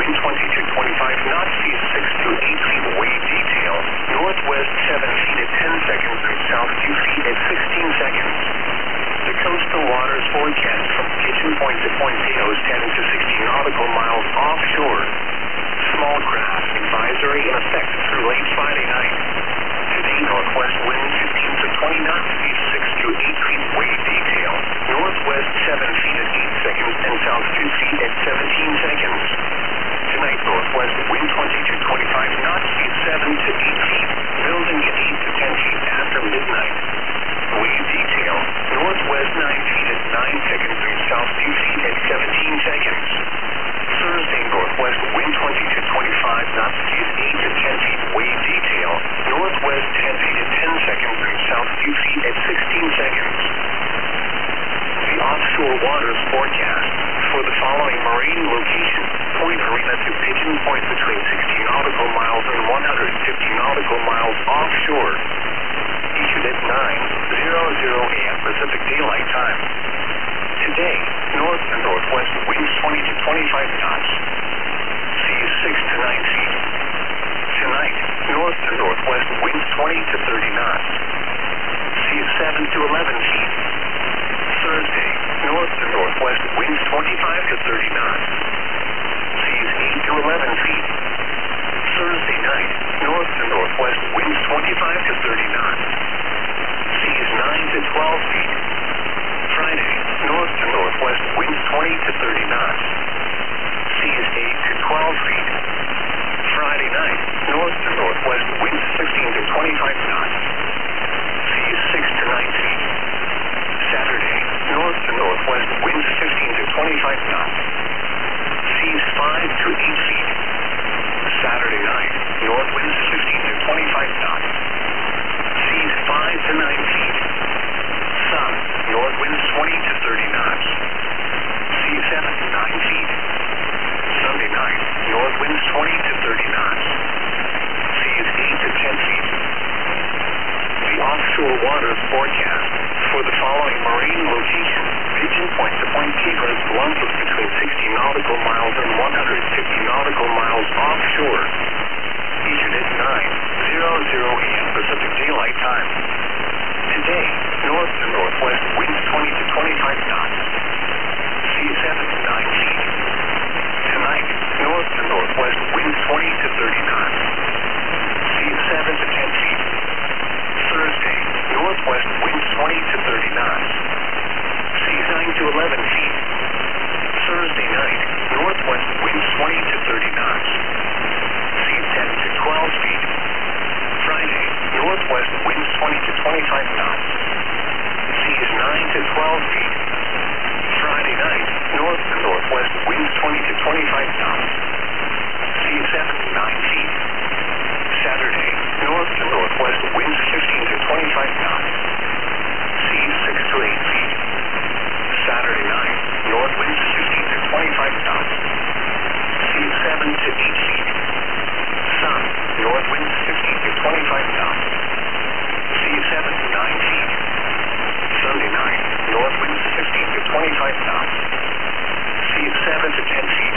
wind 20 to 25 knots, seas 6 to 8 feet, wave detail, northwest 7 feet at 10 seconds and south 2 feet at 16 seconds. The coastal waters forecast from Pigeon Point to Point Picos 10 to 60 nautical miles offshore. Small craft advisory in effect through late Friday night. Today, northwest wind 15 to 20 knots, seas 6 to 8 feet, wave detail, northwest 7 feet at 8 seconds and south 2 feet at 17 seconds. Tonight, northwest wind 20 to 25 knots, seas 7 to 8 feet, building at 8 to 10 feet after midnight. Wave detail, northwest 9 feet at 9 seconds and south 2 feet at 17 seconds. Thursday, northwest wind 20 to 25 knots, seas 8 to 10 feet, wave detail, northwest 10 feet at 10 seconds and south 2 feet at 16 seconds. The offshore waters forecast for the following marine location: Point Arena to Pigeon Point between 60 nautical miles and 150 nautical miles offshore. Issued at 9:00 a.m. Pacific Daylight Time. Today, north and northwest winds 20 to 25 knots. Seas 6 to 9 feet. Tonight, north and northwest winds 20 to 30 knots. Seas 7 to 11 feet. Thursday, north and northwest winds 25 to 30 knots. Seas 8 to 11 feet. Thursday night, north and northwest winds 25 to 30 knots. Seas 9 to 12 feet. Friday, north to northwest winds 20 to 30 knots. Seas 8 to 12 feet. Friday night, north to northwest winds 16 to 25 knots. Seas 6 to 9 feet. Saturday, north to northwest winds 15 to 25 knots. Seas 5 to 8 feet. Saturday night, north winds 15 to 25 knots. Seas 5 to 9 feet. Sun, north winds 20 to 30 knots. Seas 7 to 9 feet. Sunday night, north winds 20 to 30 knots. Seas 8 to 10 feet. The offshore waters forecast for the following marine location: Pigeon Point to Point Picos, Columbus between 60 nautical miles and 150 nautical miles offshore. Issued at 9:00 a.m. Pacific Daylight Time. Today, north to northwest winds 20 to 25 knots. Seas 7 to 9 feet. Tonight, north to northwest winds 20 to 30 knots. Seas 7 to 10 feet. Thursday, northwest winds 20 to 30 knots. Seas 9 to 11 feet. Thursday night, northwest winds 20 to 30 knots. Seas 10 to 12 feet. Friday, northwest winds 20 to 25 knots. Seas 9 to 12 feet. Friday night, north to northwest winds 20 to 25 knots. Seas 7 to 9 feet. Saturday, north to northwest winds 15 to 25 knots. Seas 6 to 8 feet. Saturday night, north winds 15 to 25 knots. Seas 7 to 8 feet. Sun, north winds 15 to 25 knots. Seas 7 to 9 feet. Sunday night, north winds 15 to 25 knots. Seas 7 to 10 feet.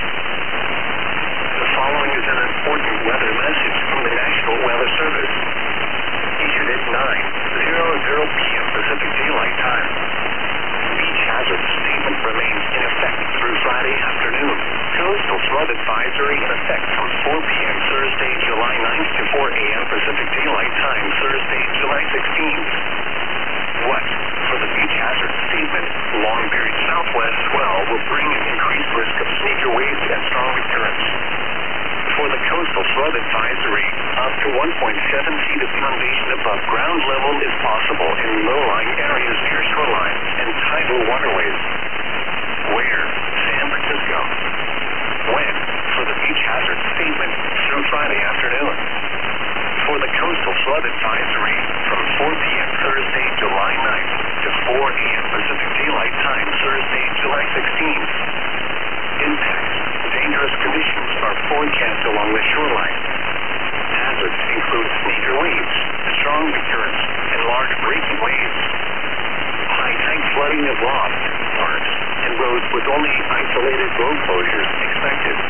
The following is an important weather message from the National Weather Service. Issued at 9:00 p.m. Pacific Daylight Time. Beach hazard statement remains in effect through Friday afternoon. Coastal flood advisory in effect from 4 p.m. Thursday, July 9th to 4 a.m. Pacific Daylight Time, Thursday, July 16th. What? For the beach hazard statement, Long Beach southwest swell will bring an increased risk of sneaker waves and strong currents. For the coastal flood advisory, up to 1.7 feet of inundation above ground level is possible in low-lying areas near shorelines and tidal waterways. Where? San Francisco. When? For the beach hazard statement, through Friday afternoon. For the coastal flood advisory, from 4 p.m. Thursday, July 9th to 4 a.m. Pacific Daylight Time, Thursday, July 16th. Impacts. Dangerous conditions are forecast along the shoreline. Hazards include sneaker waves, strong currents, and large breaking waves. High tide flooding of lofts, parks, and roads with only isolated road closures expected.